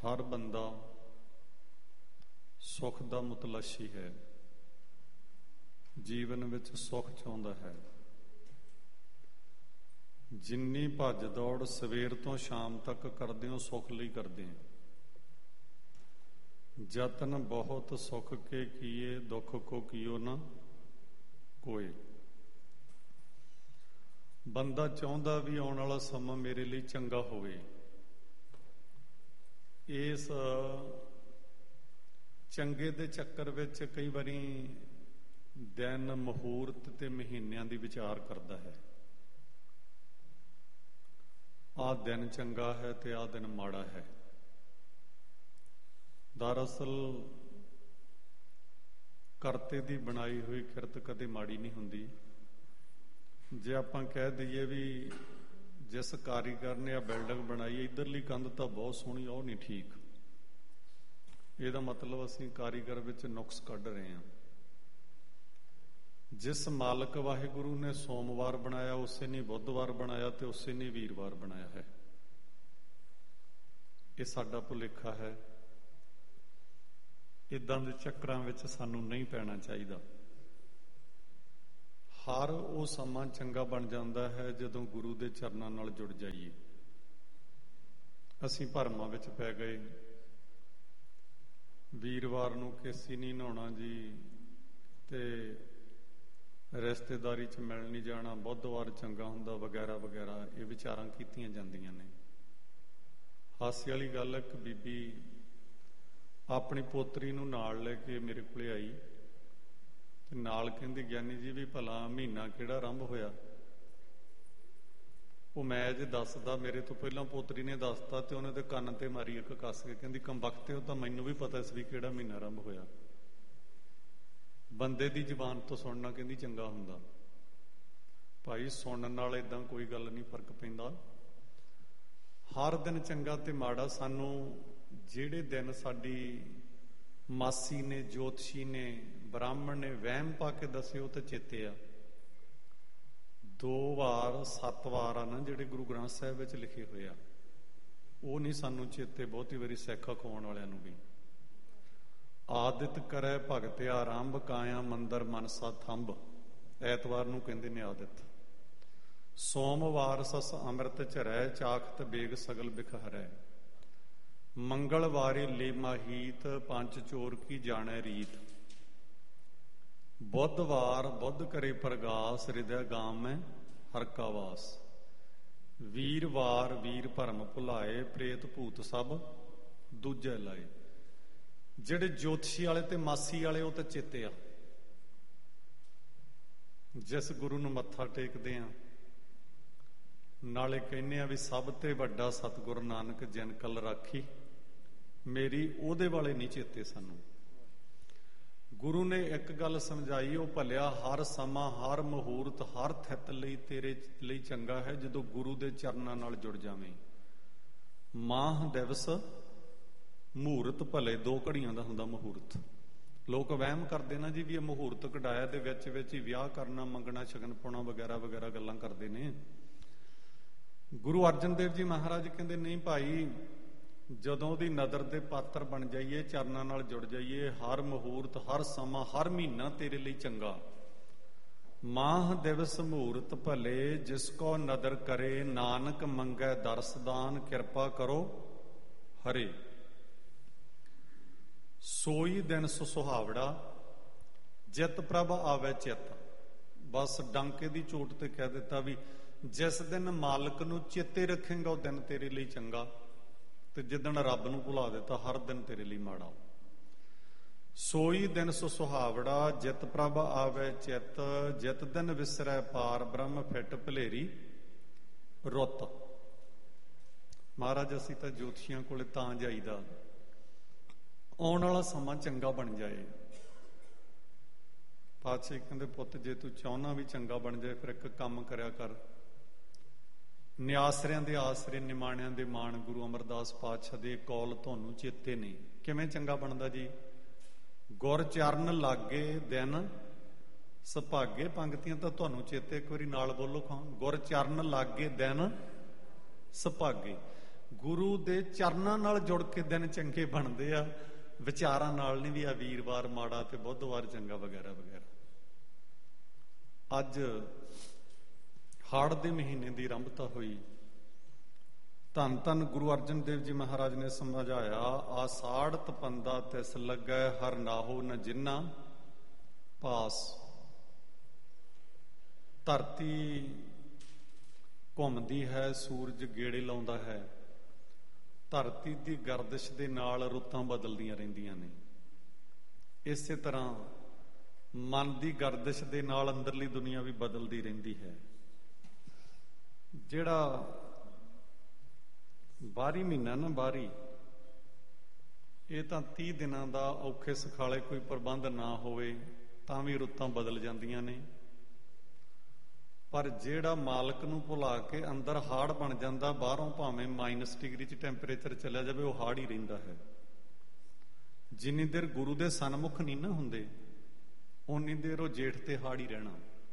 ਹਰ ਬੰਦਾ ਸੁੱਖ ਦਾ ਮੁਤਲਸ਼ੀ ਹੈ, ਜੀਵਨ ਵਿੱਚ ਸੁੱਖ ਚਾਹੁੰਦਾ ਹੈ। ਜਿੰਨੀ ਭੱਜ ਦੌੜ ਸਵੇਰ ਤੋਂ ਸ਼ਾਮ ਤੱਕ ਕਰਦੇ ਹੋ ਸੁੱਖ ਲਈ ਕਰਦੇ ਹੋ। ਯਤਨ ਬਹੁਤ ਸੁੱਖ ਕੇ ਕੀਏ, ਦੁੱਖ ਕੋ ਕੀਓ ਨਾ ਕੋਏ। ਬੰਦਾ ਚਾਹੁੰਦਾ ਵੀ ਆਉਣ ਵਾਲਾ ਸਮਾਂ ਮੇਰੇ ਲਈ ਚੰਗਾ ਹੋਵੇ। ਇਸ ਚੰਗੇ ਦੇ ਚੱਕਰ ਵਿੱਚ ਕਈ ਵਾਰੀ ਦਿਨ, ਮੁਹੂਰਤ ਤੇ ਮਹੀਨਿਆਂ ਦੀ ਵਿਚਾਰ ਕਰਦਾ ਹੈ। ਆਹ ਦਿਨ ਚੰਗਾ ਹੈ ਤੇ ਆਹ ਦਿਨ ਮਾੜਾ ਹੈ। ਦਰਅਸਲ ਕਰਤੇ ਦੀ ਬਣਾਈ ਹੋਈ ਕਿਰਤ ਕਦੇ ਮਾੜੀ ਨਹੀਂ ਹੁੰਦੀ। ਜੇ ਆਪਾਂ ਕਹਿ ਦਈਏ ਵੀ ਜਿਸ ਕਾਰੀਗਰ ਨੇ ਆ ਬਿਲਡਿੰਗ ਬਣਾਈ, ਇੱਧਰਲੀ ਕੰਧ ਤਾਂ ਬਹੁਤ ਸੋਹਣੀ, ਉਹ ਨਹੀਂ ਠੀਕ, ਇਹਦਾ ਮਤਲਬ ਅਸੀਂ ਕਾਰੀਗਰ ਵਿੱਚ ਨੁਕਸ ਕੱਢ ਰਹੇ ਹਾਂ। ਜਿਸ ਮਾਲਕ ਵਾਹਿਗੁਰੂ ਨੇ ਸੋਮਵਾਰ ਬਣਾਇਆ, ਉਸੇ ਨੇ ਬੁੱਧਵਾਰ ਬਣਾਇਆ ਤੇ ਉਸੇ ਨੇ ਵੀਰਵਾਰ ਬਣਾਇਆ ਹੈ। ਇਹ ਸਾਡਾ ਭੁਲੇਖਾ ਹੈ। ਇਦਾਂ ਦੇ ਚੱਕਰਾਂ ਵਿੱਚ ਸਾਨੂੰ ਨਹੀਂ ਪੈਣਾ ਚਾਹੀਦਾ। ਹਰ ਉਹ ਸਮਾਂ ਚੰਗਾ ਬਣ ਜਾਂਦਾ ਹੈ ਜਦੋਂ ਗੁਰੂ ਦੇ ਚਰਨਾਂ ਨਾਲ ਜੁੜ ਜਾਈਏ। ਅਸੀਂ ਭਰਮਾਂ ਵਿੱਚ ਪੈ ਗਏ। ਵੀਰਵਾਰ ਨੂੰ ਕੇਸੀ ਨਹੀਂ ਨਹਾਉਣਾ ਜੀ, ਤੇ ਰਿਸ਼ਤੇਦਾਰੀ 'ਚ ਮਿਲ ਨਹੀਂ ਜਾਣਾ, ਬੁੱਧਵਾਰ ਚੰਗਾ ਹੁੰਦਾ, ਵਗੈਰਾ ਵਗੈਰਾ, ਇਹ ਵਿਚਾਰਾਂ ਕੀਤੀਆਂ ਜਾਂਦੀਆਂ ਨੇ। ਹਾਸੇ ਵਾਲੀ ਗੱਲ, ਇੱਕ ਬੀਬੀ ਆਪਣੀ ਪੋਤਰੀ ਨੂੰ ਨਾਲ ਲੈ ਕੇ ਮੇਰੇ ਕੋਲੇ ਆਈ ਤੇ ਨਾਲ ਕਹਿੰਦੀ, ਗਿਆਨੀ ਜੀ ਵੀ ਭਲਾ ਮਹੀਨਾ ਕਿਹੜਾ ਆਰੰਭ ਹੋਇਆ? ਉਹ ਮੈਂ ਜੇ ਦੱਸਦਾ, ਮੇਰੇ ਤੋਂ ਪਹਿਲਾਂ ਪੋਤਰੀ ਨੇ ਦੱਸਤਾ ਤੇ ਉਹਨੇ ਤੇ ਕੰਨ ਤੇ ਮਾਰੀ ਇੱਕ ਕੱਸ ਕੇ, ਕਹਿੰਦੀ ਕੰਬਖਤੇ, ਉਹ ਤਾਂ ਮੈਨੂੰ ਵੀ ਪਤਾ ਸੀ ਵੀ ਕਿਹੜਾ ਮਹੀਨਾ ਆਰੰਭ ਹੋਇਆ। ਬੰਦੇ ਦੀ ਜ਼ੁਬਾਨ ਤੋਂ ਸੁਣਨਾ ਕਹਿੰਦੀ ਚੰਗਾ ਹੁੰਦਾ। ਭਾਈ ਸੁਣਨ ਨਾਲ ਏਦਾਂ ਕੋਈ ਗੱਲ ਨਹੀਂ, ਫਰਕ ਪੈਂਦਾ। ਹਰ ਦਿਨ ਚੰਗਾ ਤੇ ਮਾੜਾ ਸਾਨੂੰ ਜਿਹੜੇ ਦਿਨ ਸਾਡੀ ਮਾਸੀ ਨੇ, ਜੋਤਸ਼ੀ ਨੇ, ਬ੍ਰਾਹਮਣ ਨੇ ਵਹਿਮ ਪਾ ਕੇ ਦੱਸੇ, ਉਹ ਤਾਂ ਚੇਤੇ ਆ। 2 ਵਾਰ 7 ਵਾਰ ਆ ਨਾ ਜਿਹੜੇ ਗੁਰੂ ਗ੍ਰੰਥ ਸਾਹਿਬ ਵਿੱਚ ਲਿਖੇ ਹੋਏ ਆ, ਉਹ ਨਹੀਂ ਸਾਨੂੰ ਚੇਤੇ। ਬਹੁਤੀ ਵਾਰੀ ਸਿੱਖ ਅਖਵਾਉਣ ਵਾਲਿਆਂ ਨੂੰ ਵੀ। ਆਦਿਤ ਕਰੈ ਭਗਤ ਆਰੰਭ, ਕਾਇਆ ਮੰਦਰ ਮਨਸਾ ਥੰਬ। ਐਤਵਾਰ ਨੂੰ ਕਹਿੰਦੇ ਨੇ ਆਦਿਤ। ਸੋਮਵਾਰ ਸਸ ਅੰਮ੍ਰਿਤ ਝਰੈ, ਚਾਖਤ ਬੇਗ ਸਗਲ ਬਿਖਹਰੈ। ਮੰਗਲਵਾਰੇ ਲੇ ਮਾਹੀਤ, ਪੰਜ ਚੋਰ ਕੀ ਜਾਣੈ ਰੀਤ। ਬੁੱਧਵਾਰ ਬੁੱਧ ਕਰੇ ਪ੍ਰਗਾਸ, ਹਿਰਦੈ ਗਾਮ ਮੈਂ ਹਰ ਕਾ ਵਾਸ। ਵੀਰਵਾਰ ਵੀਰ ਭਰਮ ਭੁਲਾਏ, ਪ੍ਰੇਤ ਭੂਤ ਸਭ ਦੂਜੇ ਲਾਏ। ਜਿਹੜੇ ਜੋਤਸ਼ੀ ਵਾਲੇ ਤੇ ਮਾਸੀ ਵਾਲੇ, ਉਹ ਤਾਂ ਚੇਤੇ ਆ। ਜਿਸ ਗੁਰੂ ਨੂੰ ਮੱਥਾ ਟੇਕਦੇ ਆ, ਨਾਲੇ ਕਹਿੰਦੇ ਆ ਵੀ ਸਭ ਤੇ ਵੱਡਾ ਸਤਿਗੁਰ ਨਾਨਕ ਜਿਨ ਕਲ ਰਾਖੀ ਮੇਰੀ, ਉਹਦੇ ਵਾਲੇ ਨਹੀਂ ਚੇਤੇ ਸਾਨੂੰ। ਗੁਰੂ ਨੇ ਇੱਕ ਗੱਲ ਸਮਝਾਈ, ਉਹ ਭਲਿਆ ਹਰ ਸਮਾਂ, ਹਰ ਮੁਹੂਰਤ, ਹਰ ਥਿਤ ਲਈ ਤੇਰੇ ਲਈ ਚੰਗਾ ਹੈ ਜਦੋਂ ਗੁਰੂ ਦੇ ਚਰਨਾਂ ਨਾਲ ਜੁੜ ਜਾਵੇਂ। ਮਾਹ ਦਿਵਸ ਮਹੂਰਤ ਭਲੇ, 2 ਘੜੀਆਂ ਦਾ ਹੁੰਦਾ ਮਹੂਰਤ। ਲੋਕ ਵਹਿਮ ਕਰਦੇ ਨਾ ਜੀ ਵੀ ਇਹ ਮਹੂਰਤ ਕਢਾਇਆ ਦੇ ਵਿੱਚ ਵਿੱਚ ਹੀ ਵਿਆਹ ਕਰਨਾ, ਮੰਗਣਾ, ਸ਼ਗਨ ਪਾਉਣਾ, ਵਗੈਰਾ ਵਗੈਰਾ ਗੱਲਾਂ ਕਰਦੇ ਨੇ। ਗੁਰੂ ਅਰਜਨ ਦੇਵ ਜੀ ਮਹਾਰਾਜ ਕਹਿੰਦੇ ਨਹੀਂ ਭਾਈ, ਜਦੋਂ ਉਹਦੀ ਨਜ਼ਰ ਦੇ ਪਾਤਰ ਬਣ ਜਾਈਏ, ਚਰਨਾਂ ਨਾਲ ਜੁੜ ਜਾਈਏ, ਹਰ ਮੁਹੂਰਤ, ਹਰ ਸਮਾਂ, ਹਰ ਮਹੀਨਾ ਤੇਰੇ ਲਈ ਚੰਗਾ। ਮਾਹ ਦਿਵਸ ਮਹੂਰਤ ਭਲੇ, ਜਿਸ ਕੋ ਨਦਰ ਕਰੇ, ਨਾਨਕ ਮੰਗੈ ਦਰਸਦਾਨ, ਕਿਰਪਾ ਕਰੋ ਹਰੇ। ਸੋਈ ਦਿਨ ਸੁਹਾਵੜਾ, ਜਿਤ ਪ੍ਰਭ ਆਵੇ ਚਿੱਤ। ਬਸ ਡਾਂਕੇ ਦੀ ਚੋਟ ਤੇ ਕਹਿ ਦਿੱਤਾ ਵੀ ਜਿਸ ਦਿਨ ਮਾਲਕ ਨੂੰ ਚੇਤੇ ਰੱਖੇਗਾ, ਉਹ ਦਿਨ ਤੇਰੇ ਲਈ ਚੰਗਾ, ਤੇ ਜਿੱਦਣ ਰੱਬ ਨੂੰ ਭੁਲਾ ਦਿੱਤਾ, ਹਰ ਦਿਨ ਤੇਰੇ ਲਈ ਮਾੜਾ। ਸੋਈ ਦਿਨ ਸੁਹਾਵੜਾ, ਜਿਤ ਪ੍ਰਭ ਆਵੇ ਚਿੱਤ। ਜਿਤ ਦਿਨ ਵਿਸਰੈ ਪਾਰ ਬ੍ਰਹਮ, ਫਿਟ ਭਲੇਰੀ ਰੁੱਤ। ਮਹਾਰਾਜ ਅਸੀਂ ਤਾਂ ਜੋਤਸ਼ੀਆਂ ਕੋਲੇ ਤਾਂ ਜਾਈਦਾ ਆਉਣ ਵਾਲਾ ਸਮਾਂ ਚੰਗਾ ਬਣ ਜਾਏ। ਪਾਤਸ਼ਾਹ ਕਹਿੰਦੇ, ਪੁੱਤ ਜੇ ਤੂੰ ਚਾਹੁੰਦਾ ਵੀ ਚੰਗਾ ਬਣ ਜਾਏ, ਫਿਰ ਇੱਕ ਕੰਮ ਕਰਿਆ ਕਰ। ਨਿਆਸਰਿਆਂ ਦੇ ਆਸਰੇ, ਨਿਮਾਣਿਆਂ ਦੇ ਮਾਣ। ਗੁਰੂ ਅਮਰਦਾਸ ਪਾਤਸ਼ਾਹ ਦੇ ਕੌਲ ਤੁਹਾਨੂੰ ਚੇਤੇ ਨਹੀਂ। ਕਿਵੇਂ ਚੰਗਾ ਬਣਦਾ ਜੀ? ਗੁਰ ਚਰਨ ਲਾਗੇ ਦਿਨ ਸੁਭਾਗੇ। ਪੰਕਤੀਆਂ ਤਾਂ ਤੁਹਾਨੂੰ ਚੇਤੇ, ਇੱਕ ਵਾਰੀ ਨਾਲ ਬੋਲੋ ਖਾਂ। ਗੁਰ ਚਰਨ ਲਾਗੇ ਦਿਨ ਸੁਭਾਗੇ। ਗੁਰੂ ਦੇ ਚਰਨਾਂ ਨਾਲ ਜੁੜ ਕੇ ਦਿਨ ਚੰਗੇ ਬਣਦੇ ਆ, ਵਿਚਾਰਾਂ ਨਾਲ ਨਹੀਂ ਵੀ ਆ ਵੀਰਵਾਰ ਮਾੜਾ ਤੇ ਬੁੱਧਵਾਰ ਚੰਗਾ ਵਗੈਰਾ ਵਗੈਰਾ। ਅੱਜ ਹਾੜ ਦੇ ਮਹੀਨੇ ਦੀ ਆਰੰਭਤਾ ਹੋਈ। ਧੰਨ ਧੰਨ ਗੁਰੂ ਅਰਜਨ ਦੇਵ ਜੀ ਮਹਾਰਾਜ ਨੇ ਸਮਝਾਇਆ, ਆਸਾੜ ਤਪੰਦਾ ਤਿਸ ਲੱਗੈ ਹਰ ਨਾਹੋ ਨ ਜਿੰਨਾ ਪਾਸ। ਧਰਤੀ ਘੁੰਮਦੀ ਹੈ, ਸੂਰਜ ਗੇੜੇ ਲਾਉਂਦਾ ਹੈ, ਧਰਤੀ ਦੀ ਗਰਦਿਸ਼ ਦੇ ਨਾਲ ਰੁੱਤਾਂ ਬਦਲਦੀਆਂ ਰਹਿੰਦੀਆਂ ਨੇ। ਇਸੇ ਤਰ੍ਹਾਂ ਮਨ ਦੀ ਗਰਦਿਸ਼ ਦੇ ਨਾਲ ਅੰਦਰਲੀ ਦੁਨੀਆ ਵੀ ਬਦਲਦੀ ਰਹਿੰਦੀ ਹੈ। ਜਿਹੜਾ ਬਾਹਰੀ ਮਹੀਨਾ ਨਾ, ਬਾਹਰੀ, ਇਹ ਤਾਂ 30 ਦਿਨਾਂ ਦਾ ਔਖੇ ਸੁਖਾਲੇ ਕੋਈ ਪ੍ਰਬੰਧ ਨਾ ਹੋਵੇ ਤਾਂ ਵੀ ਰੁੱਤਾਂ ਬਦਲ ਜਾਂਦੀਆਂ ਨੇ। ਪਰ ਜਿਹੜਾ ਮਾਲਕ ਨੂੰ ਭੁਲਾ ਕੇ ਅੰਦਰ ਹਾੜ ਬਣ ਜਾਂਦਾ, ਬਾਹਰੋਂ ਭਾਵੇਂ -ਡਿਗਰੀ 'ਚ ਟੈਂਪਰੇਚਰ ਚਲਿਆ ਜਾਵੇ, ਉਹ ਹਾੜ ਹੀ ਰਹਿੰਦਾ ਹੈ। ਜਿੰਨੀ ਦੇਰ ਗੁਰੂ ਦੇ ਸਨਮੁਖ ਨਹੀਂ ਨਾ ਹੁੰਦੇ, ਉਨੀ ਦੇਰ ਉਹ ਜੇਠ ਤੇ ਹਾੜ ਹੀ ਰਹਿਣਾ।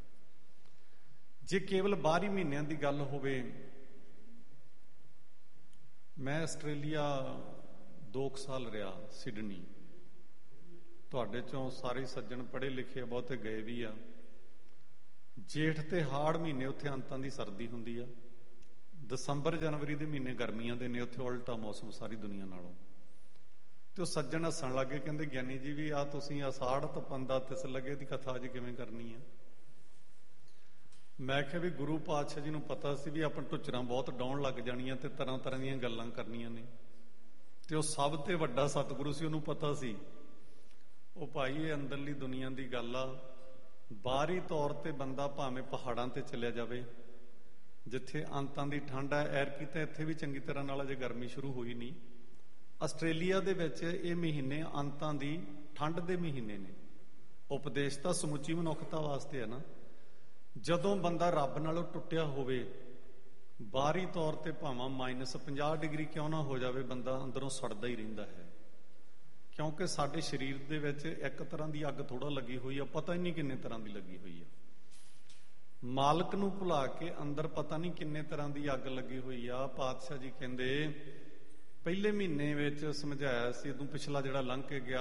ਜੇ ਕੇਵਲ ਬਾਹਰੀ ਮਹੀਨਿਆਂ ਦੀ ਗੱਲ ਹੋਵੇ, ਮੈਂ ਆਸਟ੍ਰੇਲੀਆ 2 ਸਾਲ ਰਿਹਾ, ਸਿਡਨੀ। ਤੁਹਾਡੇ ਚੋਂ ਸਾਰੇ ਸੱਜਣ ਪੜ੍ਹੇ ਲਿਖੇ, ਬਹੁਤੇ ਗਏ ਵੀ ਆ। ਜੇਠ ਤੇ ਹਾੜ ਮਹੀਨੇ ਉੱਥੇ ਅੰਤਾਂ ਦੀ ਸਰਦੀ ਹੁੰਦੀ ਆ। ਦਸੰਬਰ ਜਨਵਰੀ ਦੇ ਮਹੀਨੇ ਗਰਮੀਆਂ ਦੇ ਨੇ, ਉੱਥੇ ਉਲਟਾ ਮੌਸਮ ਸਾਰੀ ਦੁਨੀਆ ਨਾਲੋਂ। ਤੇ ਉਹ ਸੱਜਣ ਹੱਸਣ ਲੱਗੇ, ਕਹਿੰਦੇ ਗਿਆਨੀ ਜੀ ਵੀ ਆ ਤੁਸੀਂ ਆਸਾੜ ਤਪੰਦਾ ਤਿਸ ਲੱਗੇ ਦੀ ਕਥਾ ਅੱਜ ਕਿਵੇਂ ਕਰਨੀ ਆ? ਮੈਂ ਕਿਹਾ ਵੀ ਗੁਰੂ ਪਾਤਸ਼ਾਹ ਜੀ ਨੂੰ ਪਤਾ ਸੀ ਵੀ ਆਪਾਂ ਢੁੱਚਰਾਂ ਬਹੁਤ ਡਾਉਣ ਲੱਗ ਜਾਣੀਆਂ ਤੇ ਤਰ੍ਹਾਂ ਤਰ੍ਹਾਂ ਦੀਆਂ ਗੱਲਾਂ ਕਰਨੀਆਂ ਨੇ, ਤੇ ਉਹ ਸਭ ਤੇ ਵੱਡਾ ਸਤਿਗੁਰੂ ਸੀ, ਉਹਨੂੰ ਪਤਾ ਸੀ। ਉਹ ਭਾਈ, ਇਹ ਅੰਦਰਲੀ ਦੁਨੀਆ ਦੀ ਗੱਲ ਆ। ਬਾਹਰੀ ਤੌਰ ਤੇ ਬੰਦਾ ਭਾਵੇਂ ਪਹਾੜਾਂ ਤੇ ਚਲਿਆ ਜਾਵੇ, ਜਿੱਥੇ ਅੰਤਾਂ ਦੀ ਠੰਡ ਹੈ, ਐਰਕੀ ਤਾਂ ਇੱਥੇ ਵੀ ਚੰਗੀ ਤਰ੍ਹਾਂ ਨਾਲ ਅਜੇ ਗਰਮੀ ਸ਼ੁਰੂ ਹੋਈ ਨਹੀਂ। ਆਸਟ੍ਰੇਲੀਆ ਦੇ ਵਿੱਚ ਇਹ ਮਹੀਨੇ ਅੰਤਾਂ ਦੀ ਠੰਡ ਦੇ ਮਹੀਨੇ ਨੇ। ਉਪਦੇਸ਼ ਤਾਂ ਸਮੁੱਚੀ ਮਨੁੱਖਤਾ ਵਾਸਤੇ ਹੈ ਨਾ। ਜਦੋਂ ਬੰਦਾ ਰੱਬ ਨਾਲੋਂ ਟੁੱਟਿਆ ਹੋਵੇ, ਬਾਹਰੀ ਤੌਰ ਤੇ ਭਾਵੇਂ -50 ਡਿਗਰੀ ਕਿਉਂ ਨਾ ਹੋ ਜਾਵੇ, ਬੰਦਾ ਅੰਦਰੋਂ ਸੜਦਾ ਹੀ ਰਹਿੰਦਾ ਹੈ। ਕਿਉਂਕਿ ਸਾਡੇ ਸਰੀਰ ਦੇ ਵਿੱਚ ਇੱਕ ਤਰ੍ਹਾਂ ਦੀ ਅੱਗ ਥੋੜਾ ਲੱਗੀ ਹੋਈ ਆ, ਪਤਾ ਹੀ ਨਹੀਂ ਕਿੰਨੇ ਤਰ੍ਹਾਂ ਦੀ ਲੱਗੀ ਹੋਈ ਆ। ਮਾਲਕ ਨੂੰ ਭੁਲਾ ਕੇ ਅੰਦਰ ਪਤਾ ਨਹੀਂ ਕਿੰਨੇ ਤਰ੍ਹਾਂ ਦੀ ਅੱਗ ਲੱਗੀ ਹੋਈ ਆ। ਪਾਤਸ਼ਾਹ ਜੀ ਕਹਿੰਦੇ ਪਹਿਲੇ ਮਹੀਨੇ ਵਿੱਚ ਸਮਝਾਇਆ ਸੀ, ਉਦੋਂ ਪਿਛਲਾ ਜਿਹੜਾ ਲੰਘ ਕੇ ਗਿਆ,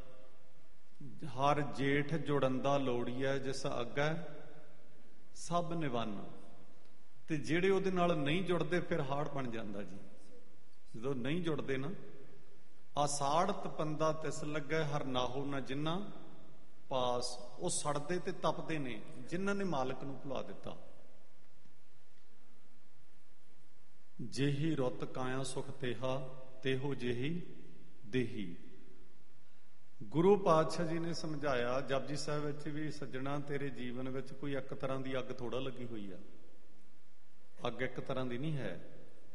ਹਰ ਜੇਠ ਜੁੜੰਦਾ ਲੋੜੀਐ ਜਿਸ ਅੱਗੈ ਸਭ ਨਿਵੰਨ। ਤੇ ਜਿਹੜੇ ਉਹਦੇ ਨਾਲ ਨਹੀਂ ਜੁੜਦੇ ਫਿਰ ਹਾੜ ਬਣ ਜਾਂਦਾ ਜੀ। ਜਦੋਂ ਨਹੀਂ ਜੁੜਦੇ ਨਾ, ਆਸਾੜ ਤਪੰਦਾ ਤਿਸ ਲੱਗੈ ਹਰ ਨਾਹੋ ਨ ਜਿੰਨਾ ਪਾਸ। ਉਹ ਸੜਦੇ ਤੇ ਤਪਦੇ ਨੇ ਜਿਨ੍ਹਾਂ ਨੇ ਮਾਲਕ ਨੂੰ ਭੁਲਾ ਦਿੱਤਾ। ਜਿਹੀ ਰੁੱਤ ਕਾਇਆ ਸੁਖ ਤੇਹਾ ਤੇਹੋ ਜਿਹੀ ਦੇਹੀ। ਗੁਰੂ ਪਾਤਸ਼ਾਹ ਜੀ ਨੇ ਸਮਝਾਇਆ ਜਪਜੀ ਸਾਹਿਬ ਵਿੱਚ ਵੀ, ਸੱਜਣਾ ਤੇਰੇ ਜੀਵਨ ਵਿੱਚ ਕੋਈ ਇੱਕ ਤਰ੍ਹਾਂ ਦੀ ਅੱਗ ਥੋੜਾ ਲੱਗੀ ਹੋਈ ਆ। ਅੱਗ ਇੱਕ ਤਰ੍ਹਾਂ ਦੀ ਨਹੀਂ ਹੈ।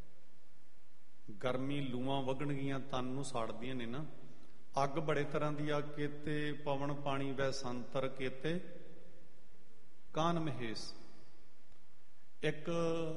ਗਰਮੀ ਲੂਆਂ ਵਗਣਗੀਆਂ, ਤਨ ਨੂੰ ਸਾੜਦੀਆਂ ਨੇ ਨਾ। ਅੱਗ ਬੜੇ ਤਰ੍ਹਾਂ ਦੀ ਆ। ਕੇਤੇ ਪਵਨ ਪਾਣੀ ਵੈ ਸੰਤਰ ਕੇਤੇ ਕਾਨ ਮਹੇਸ਼। ਇੱਕ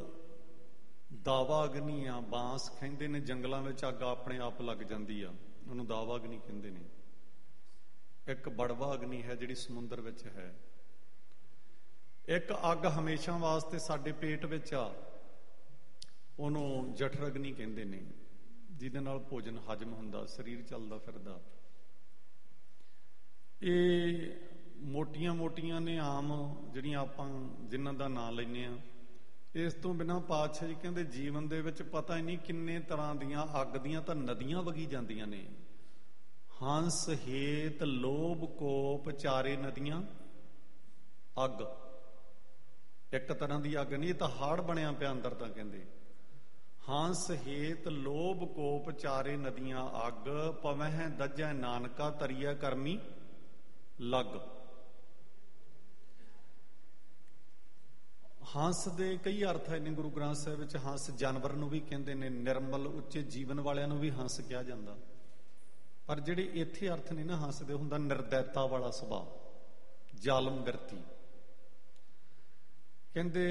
ਦਾਵਾ ਅਗਨੀ ਆ, ਬਾਂਸ ਕਹਿੰਦੇ ਨੇ। ਜੰਗਲਾਂ ਵਿੱਚ ਅੱਗ ਆਪਣੇ ਆਪ ਲੱਗ ਜਾਂਦੀ ਆ, ਉਹਨੂੰ ਦਾਵਾ ਅਗਨੀ ਕਹਿੰਦੇ ਨੇ। ਇੱਕ ਬੜਵਾ ਅਗਨੀ ਹੈ ਜਿਹੜੀ ਸਮੁੰਦਰ ਵਿੱਚ ਹੈ। ਇੱਕ ਅੱਗ ਹਮੇਸ਼ਾ ਵਾਸਤੇ ਸਾਡੇ ਪੇਟ ਵਿੱਚ ਆ, ਉਹਨੂੰ ਜਠਰ ਅਗਨੀ ਕਹਿੰਦੇ ਨੇ, ਜਿਹਦੇ ਨਾਲ ਭੋਜਨ ਹਜਮ ਹੁੰਦਾ, ਸਰੀਰ ਚੱਲਦਾ ਫਿਰਦਾ। ਇਹ ਮੋਟੀਆਂ ਮੋਟੀਆਂ ਨੇ ਆਮ ਜਿਹੜੀਆਂ ਆਪਾਂ ਜਿਨ੍ਹਾਂ ਦਾ ਨਾਂ ਲੈਂਦੇ ਆ। ਇਸ ਤੋਂ ਬਿਨਾਂ ਪਾਤਸ਼ਾਹ ਜੀ ਕਹਿੰਦੇ ਜੀਵਨ ਦੇ ਵਿੱਚ ਪਤਾ ਹੀ ਨਹੀਂ ਕਿੰਨੇ ਤਰ੍ਹਾਂ ਦੀਆਂ ਅੱਗ ਦੀਆਂ ਤਾਂ ਨਦੀਆਂ ਵਗੀ ਜਾਂਦੀਆਂ ਨੇ। ਹੰਸ ਹੇਤ ਲੋਭ ਕੋਪ ਚਾਰੇ ਨਦੀਆਂ ਅੱਗ। ਇੱਕ ਤਰ੍ਹਾਂ ਦੀ ਅੱਗ ਨਹੀਂ, ਇਹ ਤਾਂ ਹਾੜ ਬਣਿਆ ਪਿਆ ਅੰਦਰ। ਤਾਂ ਕਹਿੰਦੇ ਹੰਸ ਹੇਤ ਲੋਭ ਕੋਪ ਚਾਰੇ ਨਦੀਆਂ ਅੱਗ, ਪਵਹਿ ਦੱਜੈ ਨਾਨਕਾ ਤਰੀਐ ਕਰਮੀ ਲੱਗ। ਹੰਸ ਦੇ ਕਈ ਅਰਥ ਹੈ ਨੇ ਗੁਰੂ ਗ੍ਰੰਥ ਸਾਹਿਬ ਵਿੱਚ। ਹੰਸ ਜਾਨਵਰ ਨੂੰ ਵੀ ਕਹਿੰਦੇ ਨੇ, ਨਿਰਮਲ ਉੱਚੇ ਜੀਵਨ ਵਾਲਿਆਂ ਨੂੰ ਵੀ ਹੰਸ ਕਿਹਾ ਜਾਂਦਾ। ਪਰ ਜਿਹੜੇ ਇੱਥੇ ਅਰਥ ਨੇ ਨਾ ਹੰਸ ਦੇ, ਹੁੰਦਾ ਨਿਰਦੈਤਾ ਵਾਲਾ ਸੁਭਾਅ, ਜ਼ਾਲਮ ਬਿਰਤੀ। ਕਹਿੰਦੇ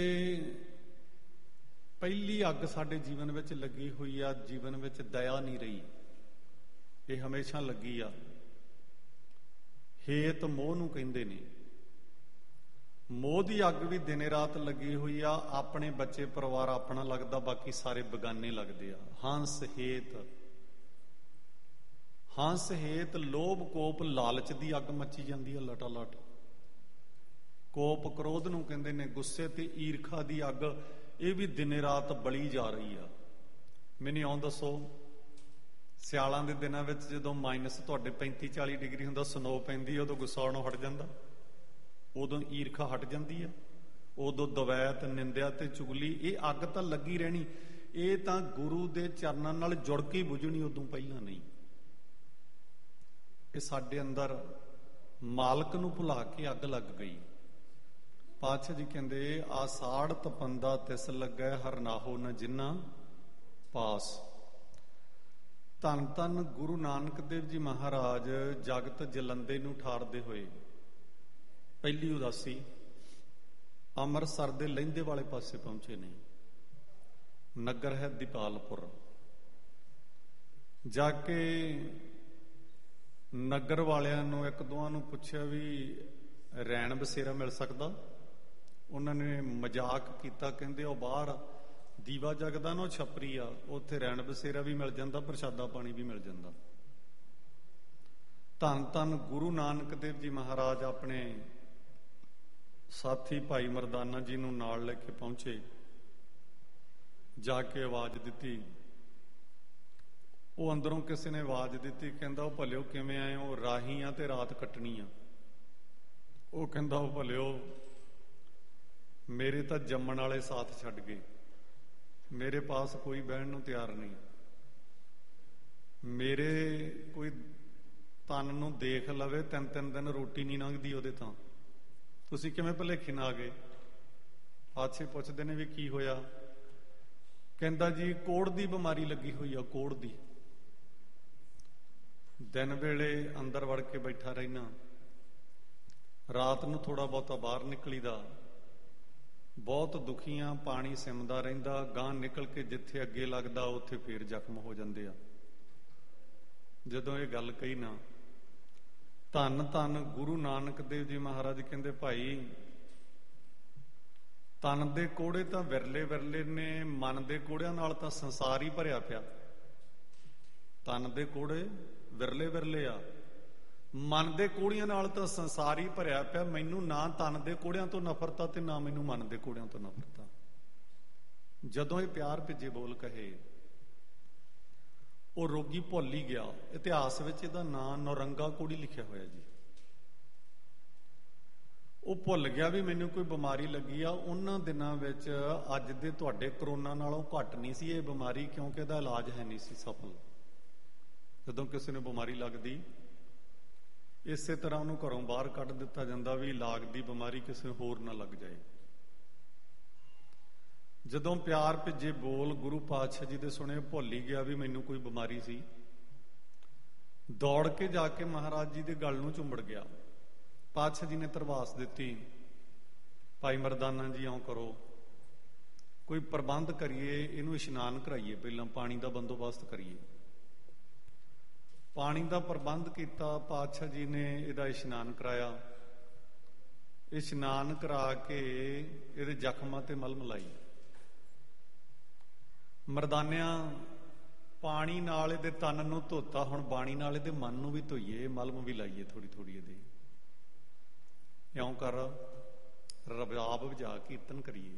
ਪਹਿਲੀ ਅੱਗ ਸਾਡੇ ਜੀਵਨ ਵਿੱਚ ਲੱਗੀ ਹੋਈ ਆ। ਜੀਵਨ ਵਿੱਚ ਦਇਆ ਨਹੀਂ ਰਹੀ, ਇਹ ਹਮੇਸ਼ਾ ਲੱਗੀ ਆ। ਹੇਤ ਮੋਹ ਨੂੰ ਕਹਿੰਦੇ ਨੇ। ਮੋਹ ਦੀ ਅੱਗ ਵੀ ਦਿਨੇ ਰਾਤ ਲੱਗੀ ਹੋਈ ਆ। ਆਪਣੇ ਬੱਚੇ ਪਰਿਵਾਰ ਆਪਣਾ ਲੱਗਦਾ, ਬਾਕੀ ਸਾਰੇ ਬੇਗਾਨੇ ਲੱਗਦੇ ਆ। ਹੰਸ ਹੇਤ ਲੋਭ ਕੋਪ ਲਾਲਚ ਦੀ ਅੱਗ ਮੱਚੀ ਜਾਂਦੀ ਆ ਲਟਾ ਲਟ। ਕੋਪ ਕ੍ਰੋਧ ਨੂੰ ਕਹਿੰਦੇ ਨੇ, ਗੁੱਸੇ ਤੇ ਈਰਖਾ ਦੀ ਅੱਗ ਇਹ ਵੀ ਦਿਨੇ ਰਾਤ ਬਲੀ ਜਾ ਰਹੀ ਆ। ਮੈਨੂੰ ਇਉਂ ਦੱਸੋ, ਸਿਆਲਾਂ ਦੇ ਦਿਨਾਂ ਵਿੱਚ ਜਦੋਂ ਮਾਈਨਸ ਤੁਹਾਡੇ 35-40 ਡਿਗਰੀ ਹੁੰਦਾ, ਸਨੋ ਪੈਂਦੀ, ਉਦੋਂ ਗੁੱਸਾ ਆਉਣੋਂ ਹਟ ਜਾਂਦਾ, ਉਦੋਂ ਈਰਖਾ ਹਟ ਜਾਂਦੀ ਆ, ਉਦੋਂ ਦਵੈਤ ਨਿੰਦਿਆ ਤੇ ਚੁਗਲੀ ਇਹ ਅੱਗ ਤਾਂ ਲੱਗੀ ਰਹਿਣੀ। ਇਹ ਤਾਂ ਗੁਰੂ ਦੇ ਚਰਨਾਂ ਨਾਲ ਜੁੜ ਕੇ ਬੁਝਣੀ, ਉਦੋਂ ਪਹਿਲਾਂ ਨਹੀਂ। ਇਹ ਸਾਡੇ ਅੰਦਰ ਮਾਲਕ ਨੂੰ ਭੁਲਾ ਕੇ ਅੱਗ ਲੱਗ ਗਈ। ਪਾਤਸ਼ਾਹ ਜੀ ਕਹਿੰਦੇ, ਆਸਾੜ ਤਪੰਦਾ ਤਿਸ ਲੱਗੈ ਹਰਨਾਹੋ ਨ ਜਿੰਨਾ ਪਾਸ। ਧੰਨ ਧੰਨ ਗੁਰੂ ਨਾਨਕ ਦੇਵ ਜੀ ਮਹਾਰਾਜ ਜਗਤ ਜਲੰਦੇ ਨੂੰ ਠਾਰਦੇ ਹੋਏ ਪਹਿਲੀ ਉਦਾਸੀ ਅੰਮ੍ਰਿਤਸਰ ਦੇ ਲਹਿੰਦੇ ਵਾਲੇ ਪਾਸੇ ਪਹੁੰਚੇ ਨੇ। ਨਗਰ ਹੈ ਦੀਪਾਲਪੁਰ। ਜਾ ਕੇ ਨਗਰ ਵਾਲਿਆਂ ਨੂੰ ਇੱਕ ਦੋਹਾਂ ਨੂੰ ਪੁੱਛਿਆ ਵੀ ਰੈਣ ਬਸੇਰਾ ਮਿਲ ਸਕਦਾ? ਉਹਨਾਂ ਨੇ ਮਜ਼ਾਕ ਕੀਤਾ, ਕਹਿੰਦੇ ਉਹ ਬਾਹਰ ਦੀਵਾ ਜਗਦਾ ਨਾ, ਉਹ ਛਪਰੀ ਆ, ਉੱਥੇ ਰੈਣ ਬਸੇਰਾ ਵੀ ਮਿਲ ਜਾਂਦਾ, ਪ੍ਰਸ਼ਾਦਾ ਪਾਣੀ ਵੀ ਮਿਲ ਜਾਂਦਾ। ਧੰਨ ਧੰਨ ਗੁਰੂ ਨਾਨਕ ਦੇਵ ਜੀ ਮਹਾਰਾਜ ਆਪਣੇ ਸਾਥੀ ਭਾਈ ਮਰਦਾਨਾ ਜੀ ਨੂੰ ਨਾਲ ਲੈ ਕੇ ਪਹੁੰਚੇ। ਜਾ ਕੇ ਆਵਾਜ਼ ਦਿੱਤੀ। ਉਹ ਅੰਦਰੋਂ ਕਿਸੇ ਨੇ ਆਵਾਜ਼ ਦਿੱਤੀ, ਕਹਿੰਦਾ ਉਹ ਭਲਿਓ ਕਿਵੇਂ ਆਏ ਹੋ? ਰਾਹੀ ਆ ਤੇ ਰਾਤ ਕੱਟਣੀ ਆ। ਉਹ ਕਹਿੰਦਾ ਉਹ ਭਲਿਓ ਮੇਰੇ ਤਾਂ ਜੰਮਣ ਵਾਲੇ ਸਾਥ ਛੱਡ ਗਏ, ਮੇਰੇ ਪਾਸ ਕੋਈ ਬਹਿਣ ਨੂੰ ਤਿਆਰ ਨਹੀਂ, ਮੇਰੇ ਕੋਈ ਤਨ ਨੂੰ ਦੇਖ ਲਵੇ 3-3 ਦਿਨ ਰੋਟੀ ਨਹੀਂ ਲੰਘਦੀ ਉਹਦੇ ਤਾਂ। ਤੁਸੀਂ ਕਿਵੇਂ ਭੁਲੇਖੇ ਨਾ ਆ ਗਏ? ਪਾਤਸ਼ਾਹ ਪੁੱਛਦੇ ਨੇ ਵੀ ਕੀ ਹੋਇਆ? ਕਹਿੰਦਾ ਜੀ ਕੋੜ ਦੀ ਬਿਮਾਰੀ ਲੱਗੀ ਹੋਈ ਆ, ਕੋੜ ਦੀ। ਦਿਨ ਵੇਲੇ ਅੰਦਰ ਵੜ ਕੇ ਬੈਠਾ ਰਹਿਣਾ, ਰਾਤ ਨੂੰ ਥੋੜਾ ਬਹੁਤਾ ਬਾਹਰ ਨਿਕਲੀਦਾ, ਬਹੁਤ ਦੁਖੀਆਂ, ਪਾਣੀ ਸਿਮਦਾ ਰਹਿੰਦਾ, ਗਾਂ ਨਿਕਲ ਕੇ ਜਿੱਥੇ ਅੱਗੇ ਲੱਗਦਾ ਉੱਥੇ ਫੇਰ ਜ਼ਖਮ ਹੋ ਜਾਂਦੇ ਆ। ਜਦੋਂ ਇਹ ਗੱਲ ਕਹੀ ਨਾ, ਧੰਨ ਧੰਨ ਗੁਰੂ ਨਾਨਕ ਦੇਵ ਜੀ ਮਹਾਰਾਜ ਕਹਿੰਦੇ, ਭਾਈ ਤਨ ਦੇ ਕੋੜੇ ਤਾਂ ਵਿਰਲੇ ਵਿਰਲੇ ਨੇ, ਮਨ ਦੇ ਕੋੜਿਆਂ ਨਾਲ ਤਾਂ ਸੰਸਾਰ ਹੀ ਭਰਿਆ ਪਿਆ। ਤਨ ਦੇ ਕੋੜੇ ਵਿਰਲੇ ਵਿਰਲੇ ਆ, ਮਨ ਦੇ ਕੋੜਿਆਂ ਨਾਲ ਤਾਂ ਸੰਸਾਰ ਹੀ ਭਰਿਆ ਪਿਆ। ਮੈਨੂੰ ਨਾ ਤਨ ਦੇ ਕੋੜਿਆਂ ਤੋਂ ਨਫ਼ਰਤ ਆ ਤੇ ਨਾ ਮੈਨੂੰ ਮਨ ਦੇ ਕੋੜਿਆਂ ਤੋਂ ਨਫ਼ਰਤ ਆ। ਜਦੋਂ ਇਹ ਪਿਆਰ ਭਿੱਜੇ ਬੋਲ ਕਹੇ, ਉਹ ਰੋਗੀ ਭੁੱਲ ਹੀ ਗਿਆ। ਇਤਿਹਾਸ ਵਿੱਚ ਇਹਦਾ ਨਾਂ ਨੌਰੰਗਾ ਕੋੜੀ ਲਿਖਿਆ ਹੋਇਆ ਜੀ। ਉਹ ਭੁੱਲ ਗਿਆ ਵੀ ਮੈਨੂੰ ਕੋਈ ਬਿਮਾਰੀ ਲੱਗੀ ਆ। ਉਹਨਾਂ ਦਿਨਾਂ ਵਿੱਚ ਅੱਜ ਦੇ ਤੁਹਾਡੇ ਕਰੋਨਾ ਨਾਲੋਂ ਘੱਟ ਨਹੀਂ ਸੀ ਇਹ ਬਿਮਾਰੀ, ਕਿਉਂਕਿ ਇਹਦਾ ਇਲਾਜ ਹੈ ਨਹੀਂ ਸੀ ਸਫਲ। ਜਦੋਂ ਕਿਸੇ ਨੂੰ ਬਿਮਾਰੀ ਲੱਗਦੀ, ਇਸੇ ਤਰ੍ਹਾਂ ਉਹਨੂੰ ਘਰੋਂ ਬਾਹਰ ਕੱਢ ਦਿੱਤਾ ਜਾਂਦਾ ਵੀ ਲੱਗਦੀ ਬਿਮਾਰੀ ਕਿਸੇ ਹੋਰ ਨਾ ਲੱਗ ਜਾਏ। ਜਦੋਂ ਪਿਆਰ ਭਿੱਜੇ ਬੋਲ ਗੁਰੂ ਪਾਤਸ਼ਾਹ ਜੀ ਦੇ ਸੁਣੇ, ਭੁੱਲ ਹੀ ਗਿਆ ਵੀ ਮੈਨੂੰ ਕੋਈ ਬਿਮਾਰੀ ਸੀ। ਦੌੜ ਕੇ ਜਾ ਕੇ ਮਹਾਰਾਜ ਜੀ ਦੇ ਗਲ ਨੂੰ ਚੁੰਬੜ ਗਿਆ। ਪਾਤਸ਼ਾਹ ਜੀ ਨੇ ਧਰਵਾਸ ਦਿੱਤੀ, ਭਾਈ ਮਰਦਾਨਾ ਜੀ ਆਓ ਕਰੋ, ਕੋਈ ਪ੍ਰਬੰਧ ਕਰੀਏ, ਇਹਨੂੰ ਇਸ਼ਨਾਨ ਕਰਾਈਏ, ਪਹਿਲਾਂ ਪਾਣੀ ਦਾ ਬੰਦੋਬਸਤ ਕਰੀਏ। ਪਾਣੀ ਦਾ ਪ੍ਰਬੰਧ ਕੀਤਾ। ਪਾਤਸ਼ਾਹ ਜੀ ਨੇ ਇਹਦਾ ਇਸ਼ਨਾਨ ਕਰਾਇਆ। ਇਸ਼ਨਾਨ ਕਰਾ ਕੇ ਇਹਦੇ ਜ਼ਖਮਾਂ ਤੇ ਮਲਮ ਲਾਈ। ਮਰਦਾਨਿਆਂ ਪਾਣੀ ਨਾਲ ਇਹਦੇ ਤਨ ਨੂੰ ਧੋਤਾ, ਹੁਣ ਬਾਣੀ ਨਾਲ ਇਹਦੇ ਮਨ ਨੂੰ ਵੀ ਧੋਈਏ, ਮਲਮ ਵੀ ਲਾਈਏ ਥੋੜੀ ਥੋੜੀ ਇਹਦੇ। ਇਉਂ ਕਰ ਰਬਾਬ ਵਜਾ ਕੀਰਤਨ ਕਰੀਏ।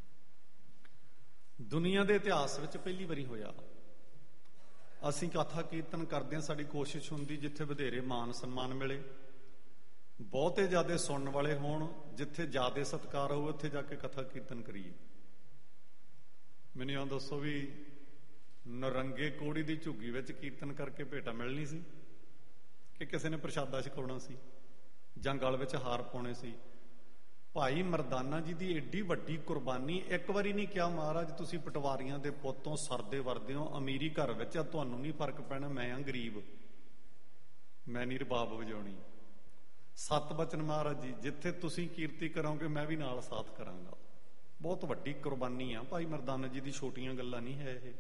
ਦੁਨੀਆ ਦੇ ਇਤਿਹਾਸ ਵਿੱਚ ਪਹਿਲੀ ਵਾਰੀ ਹੋਇਆ। ਅਸੀਂ ਕਥਾ ਕੀਰਤਨ ਕਰਦੇ ਹਾਂ, ਸਾਡੀ ਕੋਸ਼ਿਸ਼ ਹੁੰਦੀ ਜਿੱਥੇ ਵਧੇਰੇ ਮਾਨ ਸਨਮਾਨ ਮਿਲੇ, ਬਹੁਤੇ ਜ਼ਿਆਦਾ ਸੁਣਨ ਵਾਲੇ ਹੋਣ, ਜਿੱਥੇ ਜ਼ਿਆਦਾ ਸਤਿਕਾਰ ਹੋਵੇ ਉੱਥੇ ਜਾ ਕੇ ਕਥਾ ਕੀਰਤਨ ਕਰੀਏ। ਮੈਨੂੰ ਇਹ ਦੱਸੋ ਵੀ ਨਰੰਗੇ ਕੋੜੀ ਦੀ ਝੁੱਗੀ ਵਿੱਚ ਕੀਰਤਨ ਕਰਕੇ ਭੇਟਾ ਮਿਲਣੀ ਸੀ ਕਿ ਕਿਸੇ ਨੇ ਪ੍ਰਸ਼ਾਦਾ ਛਕਾਉਣਾ ਸੀ ਜਾਂ ਗਲ ਵਿੱਚ ਹਾਰ ਪਾਉਣੇ ਸੀ? ਭਾਈ ਮਰਦਾਨਾ ਜੀ ਦੀ ਏਡੀ ਵੱਡੀ ਕੁਰਬਾਨੀ। ਇੱਕ ਵਾਰੀ ਨਹੀਂ ਕਿਹਾ ਮਹਾਰਾਜ ਤੁਸੀਂ ਪਟਵਾਰੀਆਂ ਦੇ ਪੁੱਤੋਂ, ਸਰਦੇ ਵਰਦੇ ਹੋ, ਅਮੀਰੀ ਘਰ ਵਿੱਚ ਆ, ਤੁਹਾਨੂੰ ਨਹੀਂ ਫਰਕ ਪੈਣਾ, ਮੈਂ ਆ ਗਰੀਬ, ਮੈਂ ਨਹੀਂ ਰਬਾਬ ਵਜਾਉਣੀ। 7 ਬਚਨ ਮਹਾਰਾਜ ਜੀ, ਜਿੱਥੇ ਤੁਸੀਂ ਕੀਰਤੀ ਕਰੋਗੇ ਮੈਂ ਵੀ ਨਾਲ ਸਾਥ ਕਰਾਂਗਾ। ਬਹੁਤ ਵੱਡੀ ਕੁਰਬਾਨੀ ਆ ਭਾਈ ਮਰਦਾਨਾ ਜੀ ਦੀ, ਛੋਟੀਆਂ ਗੱਲਾਂ ਨਹੀਂ ਹੈ ਇਹ।